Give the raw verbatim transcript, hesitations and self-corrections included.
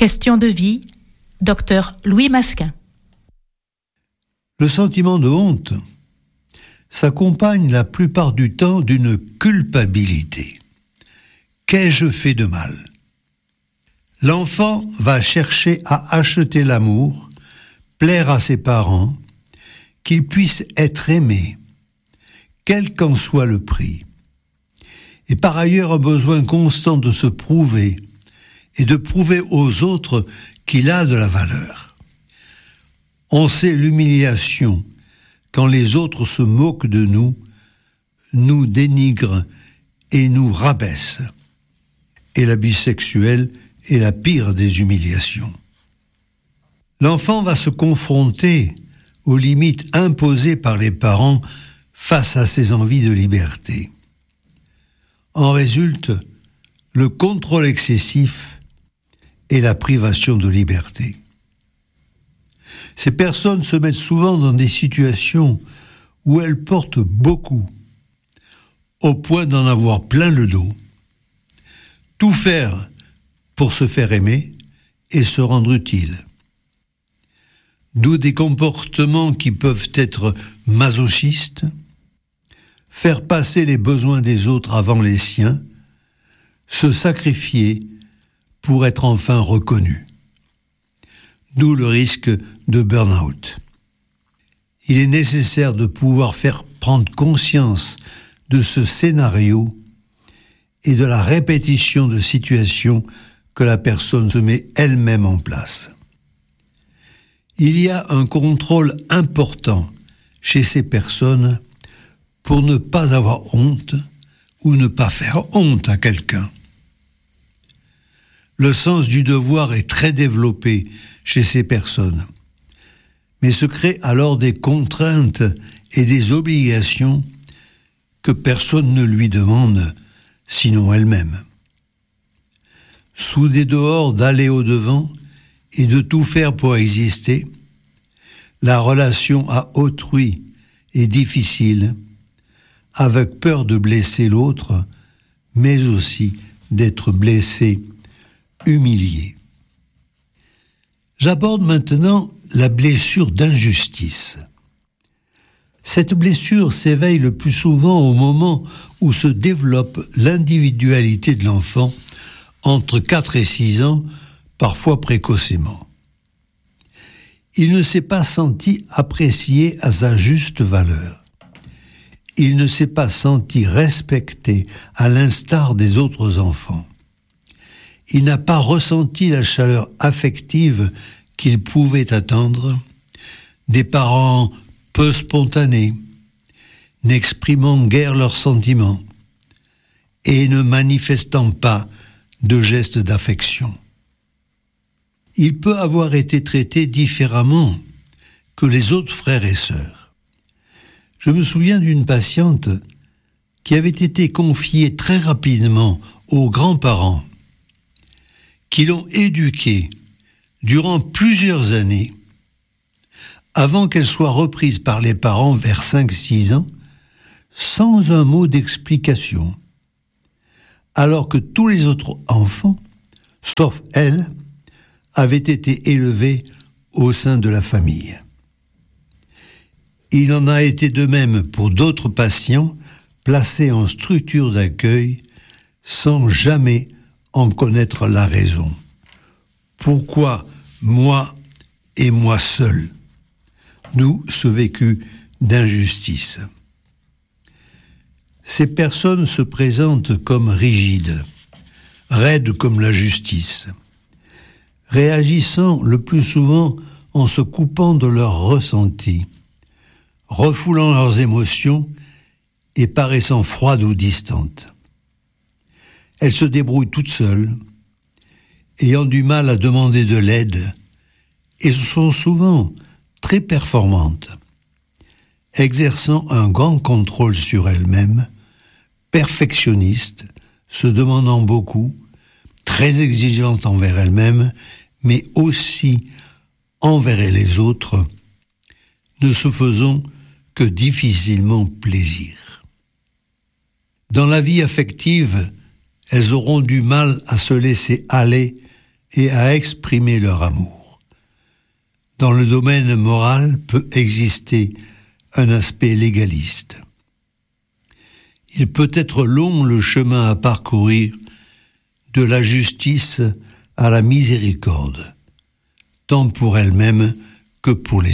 Question de vie, docteur Louis Masquin. Le sentiment de honte s'accompagne la plupart du temps d'une culpabilité. Qu'ai-je fait de mal ? L'enfant va chercher à acheter l'amour, plaire à ses parents, qu'il puisse être aimé, quel qu'en soit le prix. Et par ailleurs un besoin constant de se prouver et de prouver aux autres qu'il a de la valeur. On sait l'humiliation quand les autres se moquent de nous, nous dénigrent et nous rabaissent. Et l'abus sexuel est la pire des humiliations. L'enfant va se confronter aux limites imposées par les parents face à ses envies de liberté. En résulte le contrôle excessif et la privation de liberté. Ces personnes se mettent souvent dans des situations où elles portent beaucoup, au point d'en avoir plein le dos. Tout faire pour se faire aimer et se rendre utile. D'où des comportements qui peuvent être masochistes, faire passer les besoins des autres avant les siens, se sacrifier pour être enfin reconnu. D'où le risque de burn-out. Il est nécessaire de pouvoir faire prendre conscience de ce scénario et de la répétition de situations que la personne se met elle-même en place. Il y a un contrôle important chez ces personnes pour ne pas avoir honte ou ne pas faire honte à quelqu'un. Le sens du devoir est très développé chez ces personnes, mais se créent alors des contraintes et des obligations que personne ne lui demande, sinon elle-même. Sous des dehors d'aller au-devant et de tout faire pour exister, la relation à autrui est difficile, avec peur de blesser l'autre, mais aussi d'être blessé, humilié. J'aborde maintenant la blessure d'injustice. Cette blessure s'éveille le plus souvent au moment où se développe l'individualité de l'enfant entre quatre et six ans, parfois précocement. Il ne s'est pas senti apprécié à sa juste valeur. Il ne s'est pas senti respecté à l'instar des autres enfants. Il n'a pas ressenti la chaleur affective qu'il pouvait attendre des parents peu spontanés, n'exprimant guère leurs sentiments et ne manifestant pas de gestes d'affection. Il peut avoir été traité différemment que les autres frères et sœurs. Je me souviens d'une patiente qui avait été confiée très rapidement aux grands-parents qui l'ont éduquée durant plusieurs années avant qu'elle soit reprise par les parents vers cinq six ans sans un mot d'explication, alors que tous les autres enfants, sauf elle, avaient été élevés au sein de la famille. Il en a été de même pour d'autres patients placés en structure d'accueil sans jamais en connaître la raison. Pourquoi moi et moi seul ? D'où ce vécu d'injustice. Ces personnes se présentent comme rigides, raides comme la justice, réagissant le plus souvent en se coupant de leurs ressentis, refoulant leurs émotions et paraissant froides ou distantes. Elles se débrouillent toutes seules, ayant du mal à demander de l'aide, et sont souvent très performantes, exerçant un grand contrôle sur elles-mêmes, perfectionnistes, se demandant beaucoup, très exigeantes envers elles-mêmes, mais aussi envers les autres, ne se faisant que difficilement plaisir. Dans la vie affective, elles auront du mal à se laisser aller et à exprimer leur amour. Dans le domaine moral peut exister un aspect légaliste. Il peut être long le chemin à parcourir de la justice à la miséricorde, tant pour elle-même que pour les